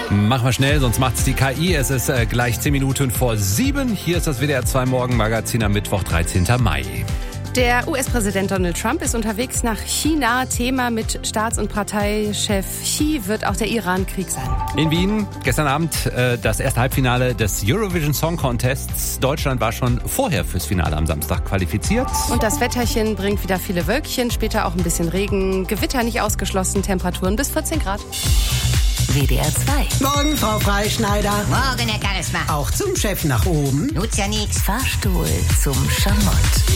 Machen wir schnell, sonst macht's die KI. Es ist gleich 10 Minuten vor 7. Hier ist das WDR 2 Morgenmagazin am Mittwoch, 13. Mai. Der US-Präsident Donald Trump ist unterwegs nach China. Thema mit Staats- und Parteichef Xi wird auch der Iran-Krieg sein. In Wien, gestern Abend das erste Halbfinale des Eurovision Song Contests. Deutschland war schon vorher fürs Finale am Samstag qualifiziert. Und das Wetterchen bringt wieder viele Wölkchen, später auch ein bisschen Regen. Gewitter nicht ausgeschlossen, Temperaturen bis 14 Grad. WDR 2. Morgen, Frau Freischneider. Morgen, Herr Charisma. Auch zum Chef nach oben. Nutzt ja nix. Fahrstuhl zum Schamott.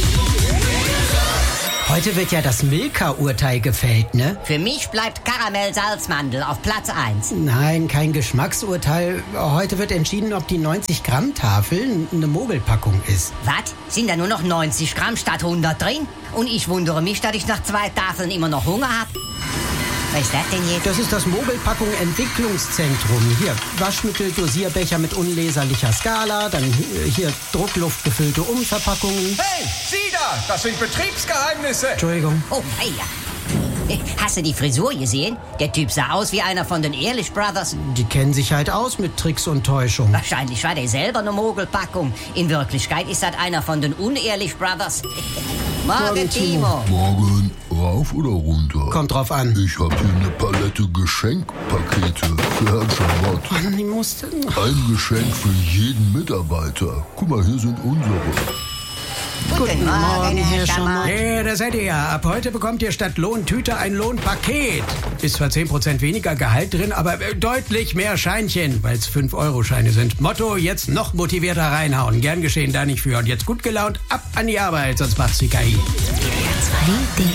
Heute wird ja das Milka-Urteil gefällt, ne? Für mich bleibt Karamell-Salzmandel auf Platz 1. Nein, kein Geschmacksurteil. Heute wird entschieden, ob die 90-Gramm-Tafel eine Mogelpackung ist. Was? Sind da nur noch 90 Gramm statt 100 drin? Und ich wundere mich, dass ich nach 2 Tafeln immer noch Hunger habe. Was ist das denn jetzt? Das ist das Mogelpackung Entwicklungszentrum. Hier, Waschmittel, Dosierbecher mit unleserlicher Skala, dann hier druckluftgefüllte Umverpackungen. Hey, Sie da! Das sind Betriebsgeheimnisse! Entschuldigung. Oh, hey, ja. Hast du die Frisur gesehen? Der Typ sah aus wie einer von den Ehrlich Brothers. Die kennen sich halt aus mit Tricks und Täuschung. Wahrscheinlich war der selber eine Mogelpackung. In Wirklichkeit ist das einer von den Unehrlich Brothers. Morgen, Timo. Morgen, rauf oder runter? Kommt drauf an. Ich hab hier eine Palette Geschenkpakete für Herrn Schamott. Mann, die musste... Ein Geschenk für jeden Mitarbeiter. Guck mal, hier sind unsere. Guten Morgen, Herr Schamott. Hey, das seid ihr ja. Ab heute bekommt ihr statt Lohntüte ein Lohnpaket. Ist zwar 10% weniger Gehalt drin, aber deutlich mehr Scheinchen, weil es 5-Euro-Scheine sind. Motto, jetzt noch motivierter reinhauen. Gern geschehen, da nicht für. Und jetzt gut gelaunt, ab an die Arbeit, sonst macht's die KI. WDR 2.